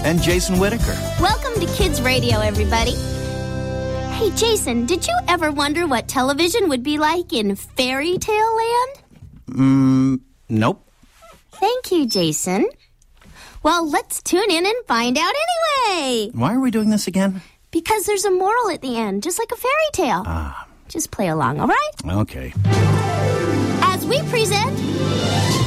And Jason Whitaker. Welcome to Kids Radio, everybody. Hey, Jason, did you ever wonder what television would be like in Fairy Tale Land? Nope. Thank you, Jason. Well, let's tune in and find out anyway. Why are we doing this again? Because there's a moral at the end, just like a fairy tale. Just play along, all right? Okay. As we present...